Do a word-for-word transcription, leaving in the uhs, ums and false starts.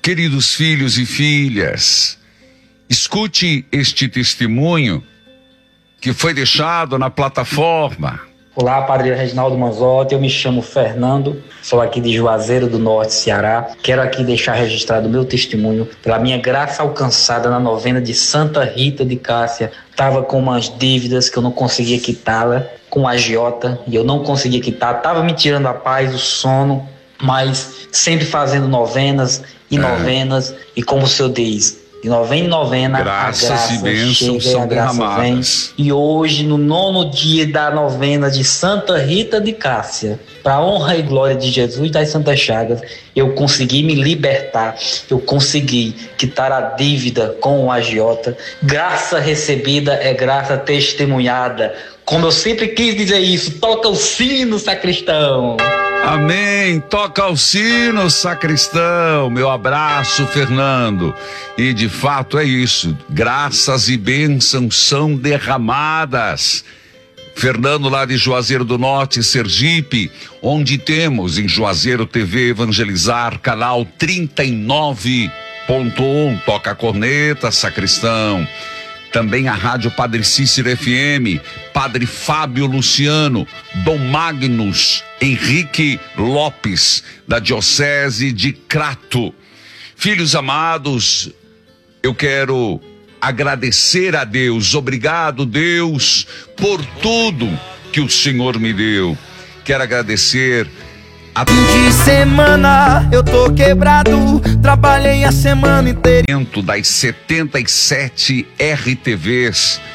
Queridos filhos e filhas, escute este testemunho que foi deixado na plataforma. Olá, Padre Reginaldo Manzotti, eu me chamo Fernando, sou aqui de Juazeiro do Norte, Ceará. Quero aqui deixar registrado o meu testemunho pela minha graça alcançada na novena de Santa Rita de Cássia. Estava com umas dívidas que eu não conseguia quitá-la, com a agiota, e eu não conseguia quitar, estava me tirando a paz, o sono, mas sempre fazendo novenas e novenas, e como o Senhor diz, de novena em novena, graças a graça e bênçãos chega, são a graça derramadas. vem. E hoje, no nono dia da novena de Santa Rita de Cássia, para a honra e glória de Jesus das Santas Chagas, eu consegui me libertar, eu consegui quitar a dívida com o agiota. Graça recebida é graça testemunhada. Como eu sempre quis dizer isso, toca o sino, sacristão. Amém, toca o sino, sacristão. Meu abraço, Fernando. E de fato é isso, graças e bênçãos são derramadas. Fernando lá de Juazeiro do Norte, Sergipe, onde temos em Juazeiro T V Evangelizar, canal trinta e nove ponto um, toca a corneta, sacristão. Também a Rádio Padre Cícero F M, Padre Fábio Luciano, Dom Magnus Henrique Lopes, da Diocese de Crato. Filhos amados, eu quero agradecer a Deus, obrigado Deus por tudo que o Senhor me deu. Quero agradecer a Fim de semana eu tô quebrado, trabalhei a semana inteira das setenta e sete R T Vs